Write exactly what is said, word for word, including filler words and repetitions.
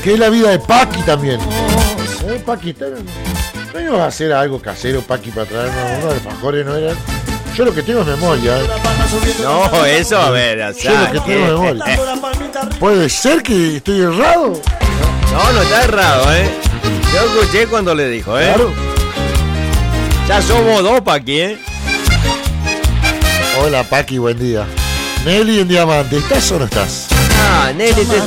que es la vida de Paqui también. ¿Eh, Paqui? ¿No ibas a hacer algo casero, Paqui, para traer unos alfajores, no eran? Yo lo que tengo es memoria. ¿eh? No, eso, a ver, o sea, Yo lo que tengo es memoria. ¿Puede ser que estoy errado? No, no está errado, ¿eh? Yo escuché cuando le dijo, ¿eh? Claro. Ya somos dos, Paqui, ¿eh? Hola, Paqui, buen día. Nelly en Diamante, ¿estás o no estás? Ah, Nelly te